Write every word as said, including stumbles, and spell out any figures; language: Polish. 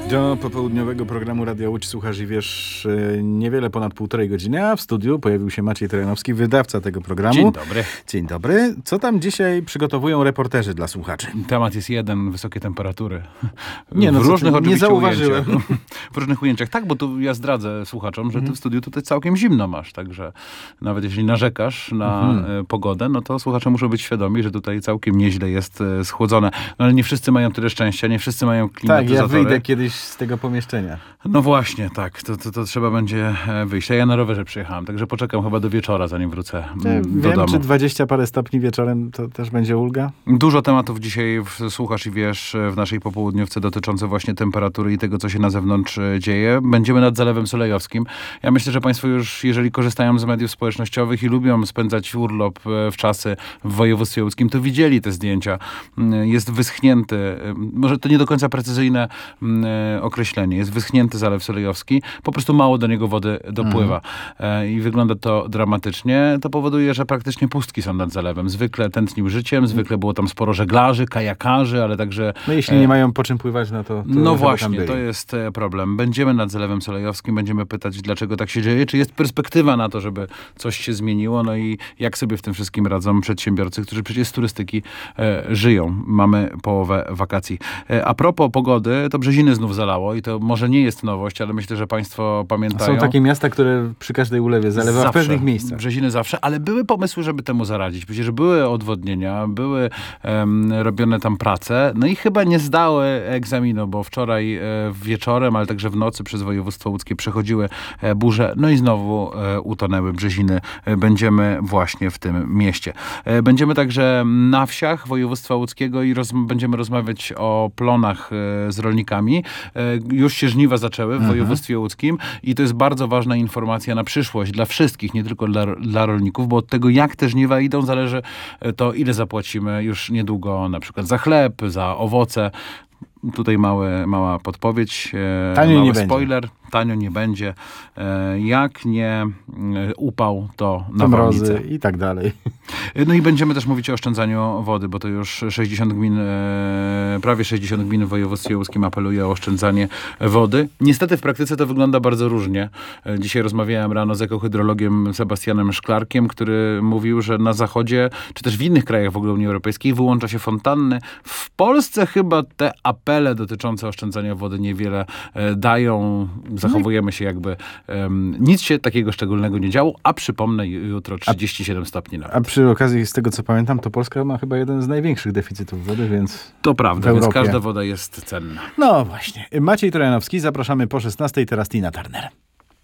Do popołudniowego programu Radia Łódź słuchasz i wiesz niewiele ponad półtorej godziny, a w studiu pojawił się Maciej Trojanowski, wydawca tego programu. Dzień dobry. Dzień dobry. Co tam dzisiaj przygotowują reporterzy dla słuchaczy? Temat jest jeden, wysokie temperatury. Nie, no w różnych co, nie zauważyłem. Ujęciach. W różnych ujęciach. Tak, bo tu ja zdradzę słuchaczom, że mhm. ty w studiu tutaj całkiem zimno masz, także nawet jeśli narzekasz na mhm. pogodę, no to słuchacze muszą być świadomi, że tutaj całkiem nieźle jest schłodzone. No ale nie wszyscy mają tyle szczęścia, nie wszyscy mają klimatyzatory. Tak, ja wyjdę kiedyś z tego pomieszczenia. No właśnie, tak. To, to, to trzeba będzie wyjść. A ja na rowerze przyjechałem, także poczekam chyba do wieczora, zanim wrócę ja do wiem, domu. Czy dwadzieścia parę stopni wieczorem to też będzie ulga? Dużo tematów dzisiaj słuchasz i wiesz w naszej popołudniówce dotyczące właśnie temperatury i tego, co się na zewnątrz dzieje. Będziemy nad Zalewem Solejowskim. Ja myślę, że państwo już, jeżeli korzystają z mediów społecznościowych i lubią spędzać urlop w czasy w województwie łódzkim, to widzieli te zdjęcia. Jest wyschnięty, może to nie do końca precyzyjne określenie, jest wyschnięty Zalew Solejowski, po prostu mało do niego wody dopływa. Mhm. I wygląda to dramatycznie. To powoduje, że praktycznie pustki są nad zalewem. Zwykle tętnił życiem, zwykle było tam sporo żeglarzy, kajakarzy, ale także... No jeśli nie mają po czym pływać, no to... to no właśnie, to jest problem. Będziemy nad Zalewem Solejowskim, będziemy pytać, dlaczego tak się dzieje, czy jest perspektywa na to, żeby coś się zmieniło, no i jak sobie w tym wszystkim radzą przedsiębiorcy, którzy przecież z turystyki e, żyją. Mamy połowę wakacji. E, a propos pogody, to Brzeziny znów zalało i to może nie jest nowość, ale myślę, że państwo pamiętają. Są takie miasta, które przy każdej ulewie zalewa zawsze, w pewnych miejscach. Brzeziny zawsze, ale były pomysły, żeby temu zaradzić. Przecież były odwodnienia, były um, robione tam prace, no i chyba nie zdały egzaminu, bo wczoraj e, wieczorem, ale także w nocy przez województwo łódzkie przechodziły e, burze, no i znowu e, utonęły Brzeziny. E, będziemy właśnie w tym mieście. E, będziemy także na wsiach województwa łódzkiego i roz, będziemy rozmawiać o plonach e, z rolnikami. E, już się żniwa zaczęły w mhm. województwie łódzkim i to jest bardzo ważna informacja na przyszłość dla wszystkich, nie tylko dla, dla rolników, bo od tego, jak te żniwa idą, zależy to, ile zapłacimy już niedługo na przykład za chleb, za owoce. Tutaj mały, mała podpowiedź, Tanio mały nie spoiler. Będzie. Tanio nie będzie. Jak nie upał, to to mrozy nawałnice. i tak dalej. No i będziemy też mówić o oszczędzaniu wody, bo to już sześćdziesiąt gmin, prawie sześćdziesiąt gmin w województwie łódzkim apeluje o oszczędzanie wody. Niestety w praktyce to wygląda bardzo różnie. Dzisiaj rozmawiałem rano z ekohydrologiem Sebastianem Szklarkiem, który mówił, że na zachodzie, czy też w innych krajach w ogóle Unii Europejskiej wyłącza się fontanny. W Polsce chyba te apele dotyczące oszczędzania wody niewiele dają. Zachowujemy się jakby um, nic się takiego szczególnego nie działo, a przypomnę, jutro trzydzieści siedem stopni nawet. A przy okazji, z tego co pamiętam, to Polska ma chyba jeden z największych deficytów wody, więc... To prawda, więc każda woda jest cenna. No właśnie. Maciej Trojanowski, zapraszamy po szesnastej, teraz Tina Turner.